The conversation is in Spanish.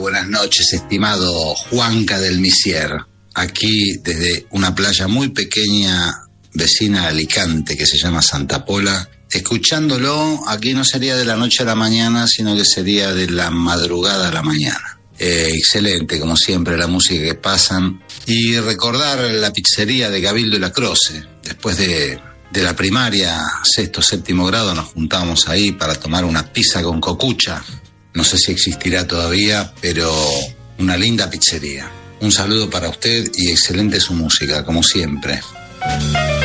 buenas noches, estimado Juanca del Misier. Aquí desde una playa muy pequeña, vecina de Alicante, que se llama Santa Pola. Escuchándolo, aquí no sería de la noche a la mañana, sino que sería de la madrugada a la mañana. Excelente, como siempre, la música que pasan. Y recordar la pizzería de Cabildo y La Croce. Después de la primaria, sexto, séptimo grado, nos juntamos ahí para tomar una pizza con cocucha. No sé si existirá todavía, pero una linda pizzería. Un saludo para usted y excelente su música, como siempre.